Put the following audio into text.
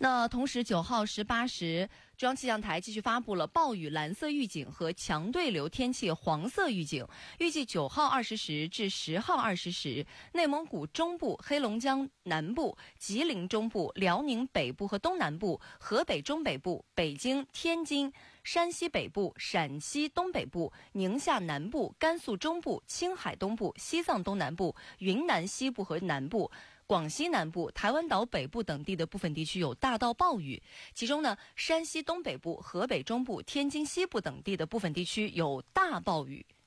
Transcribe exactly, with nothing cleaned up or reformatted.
那同时九号十八时，中央气象台继续发布了暴雨蓝色预警和强对流天气黄色预警。预计九号二十时至十号二十时，内蒙古中部、黑龙江南部、吉林中部、辽宁北部和东南部、河北中北部、北京、天津、山西北部、陕西东北部、宁夏南部、甘肃中部、青海东部、西藏东南部、云南西部和南部、广西南部、台湾岛北部等地的部分地区有大到暴雨，其中呢，山西东北部、河北中部、天津西部等地的部分地区有大暴雨。